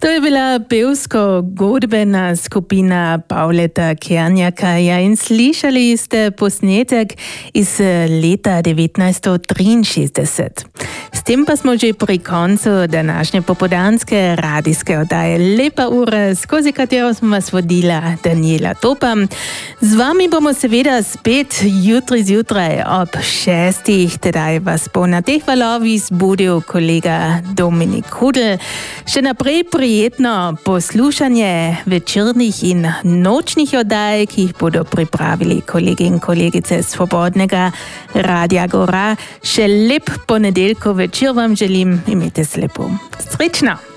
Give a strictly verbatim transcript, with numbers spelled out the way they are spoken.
To je bila pevsko-godbena skupina Pauleta Kernjaka. Ja, in slišali ste posnetek iz leta devetnajststo triinšestdeset. S tem pa smo že pri koncu današnje popoldanske radijske oddaje Lepa ura, skozi katero smo vas vodila Daniela Topa. Z vami bomo seveda spet jutri zjutraj ob šestih, tedaj vas bo na teh valovih zbudil kolega Dominik Hudl. Še naprej prijetno poslušanje večernih in nočnih oddaj, ki jih bodo pripravili kolegi in kolegice Svobodnega Radia Gora. Še lep ponedeljkov večer vam želim, imejte se lepo. Srečno!